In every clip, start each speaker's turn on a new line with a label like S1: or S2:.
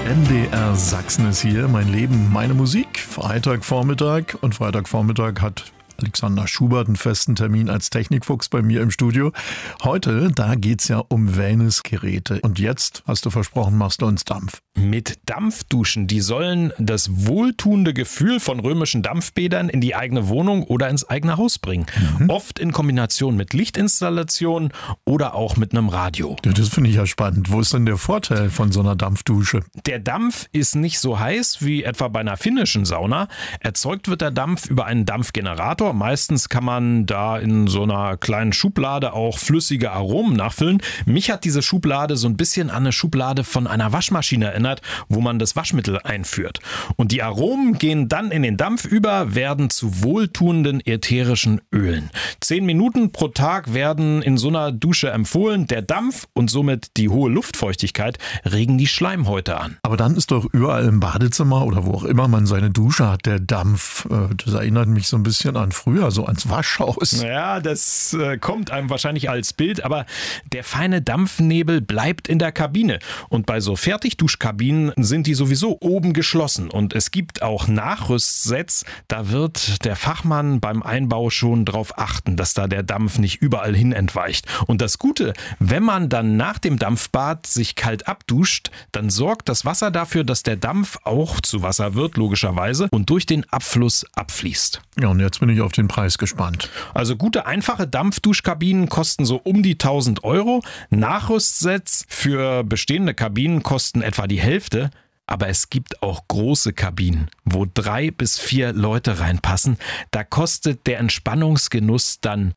S1: MDR Sachsen ist hier, mein Leben, meine Musik. Freitagvormittag und Freitagvormittag hat Alexander Schubert einen festen Termin als Technikfuchs bei mir im Studio. Heute, da geht's ja um Wellnessgeräte. Und jetzt, hast du versprochen, machst du uns Dampf.
S2: Mit Dampfduschen, die sollen das wohltuende Gefühl von römischen Dampfbädern in die eigene Wohnung oder ins eigene Haus bringen. Oft in Kombination mit Lichtinstallationen oder auch mit einem Radio.
S1: Ja, das finde ich ja spannend. Wo ist denn der Vorteil von so einer Dampfdusche?
S2: Der Dampf ist nicht so heiß wie etwa bei einer finnischen Sauna. Erzeugt wird der Dampf über einen Dampfgenerator. Meistens kann man da in so einer kleinen Schublade auch flüssige Aromen nachfüllen. Mich hat diese Schublade so ein bisschen an eine Schublade von einer Waschmaschine erinnert, wo man das Waschmittel einführt. Und die Aromen gehen dann in den Dampf über, werden zu wohltuenden ätherischen Ölen. 10 Minuten pro Tag werden in so einer Dusche empfohlen. Der Dampf und somit die hohe Luftfeuchtigkeit regen die Schleimhäute an.
S1: Aber dann ist doch überall im Badezimmer oder wo auch immer man seine Dusche hat, der Dampf. Das erinnert mich so ein bisschen an früher, so ans Waschhaus.
S2: Ja, das kommt einem wahrscheinlich als Bild, aber der feine Dampfnebel bleibt in der Kabine. Und bei so Fertigduschkabinen sind die sowieso oben geschlossen. Und es gibt auch Nachrüstsets, da wird der Fachmann beim Einbau schon drauf achten, dass da der Dampf nicht überall hin entweicht. Und das Gute, wenn man dann nach dem Dampfbad sich kalt abduscht, dann sorgt das Wasser dafür, dass der Dampf auch zu Wasser wird, logischerweise, und durch den Abfluss abfließt.
S1: Ja, und jetzt bin ich auf den Preis gespannt.
S2: Also gute, einfache Dampfduschkabinen kosten so um die 1.000 €. Nachrüstsets für bestehende Kabinen kosten etwa die Hälfte. Aber es gibt auch große Kabinen, wo 3 bis 4 Leute reinpassen. Da kostet der Entspannungsgenuss dann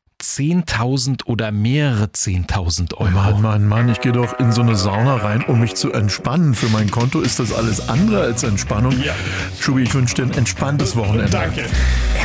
S2: 10.000 oder mehrere 10.000 €.
S1: Mann, ich gehe doch in so eine Sauna rein, um mich zu entspannen. Für mein Konto ist das alles andere als Entspannung.
S2: Ja.
S1: Schubi, ich wünsche dir ein entspanntes Wochenende.
S2: Danke.